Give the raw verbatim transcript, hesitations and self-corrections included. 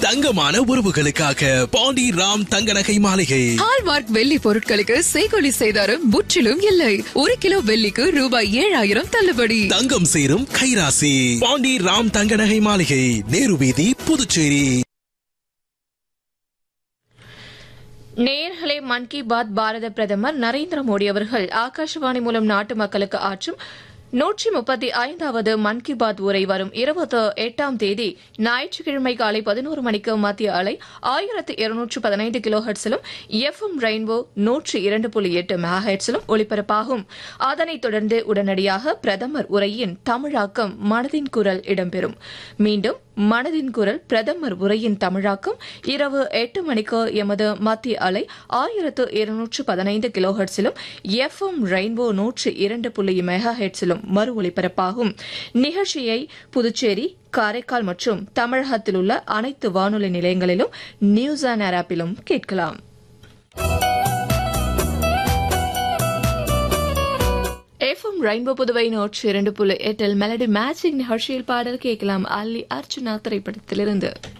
தங்கமான உறவுகளுக்காக பாண்டி ராம் தங்க நகை மாளிகை. ஹால்மார்க் வெள்ளி பொருட்களுக்கு செய்கூலி சேதாரம் முற்றிலும் இல்லை. ஒரு கிலோ வெள்ளிக்கு ரூபாய் ஏழாயிரம் தள்ளுபடி. தங்கம் சேரும் கைராசி பாண்டி ராம் தங்க நகை மாளிகை, நேரு வீதி, புதுச்சேரி. நேயர்களே, மன் கி பாத் பாரத பிரதமர் நரேந்திர மோடி அவர்கள் ஆகாஷவாணி மூலம் நாட்டு மக்களுக்கு ஆற்றும் நூற்றி முப்பத்தி ஐந்தாவது மன் கி பாத் உரை வரும் இருபத்தி எட்டாம் தேதி ஞாயிற்றுக்கிழமை காலை பதினோரு மணிக்கு மத்திய அலை ஆயிரத்து இருநூற்று பதினைந்து கிலோ ஹெர்ட்ஸிலும் எஃப் எம் ரெயின்போ நூற்று இரண்டு புள்ளி எட்டு மெகா ஹெர்ட்ஸிலும் ஒலிபரப்பாகும். அதனைத் தொடர்ந்து உடனடியாக பிரதமர் உரையின் தமிழாக்கம் மனதின் குரல் இடம்பெறும். மீண்டும் மனதின் குரல் பிரதமர் உரையின் தமிழாக்கம் இரவு எட்டு மணிக்கு எமது மத்திய அலை ஆயிரத்து இருநூற்று பதினைந்து கிலோ ஹெர்ட்ஸிலும் எஃப் எம் ரெயின்போ நூற்று இரண்டு புள்ளி மெகா ஹெர்ட்ஸிலும் மறு ஒலிபரப்பாகும். நிகழ்ச்சியை புதுச்சேரி, காரைக்கால் மற்றும் தமிழகத்தில் உள்ள அனைத்து வானொலி நிலையங்களிலும் நியூஸ் ஆன் ஏர் ஆப்பிலும் கேட்கலாம். எஃப் எம் ரெயின்போ புதுவை நூற்று இரண்டு புள்ளி எட்டில் மெலடி மேஜிக் நிகழ்ச்சியில் பாடல் கேட்கலாம். அல்லி அர்ச்சுனா திரைப்படத்திலிருந்து.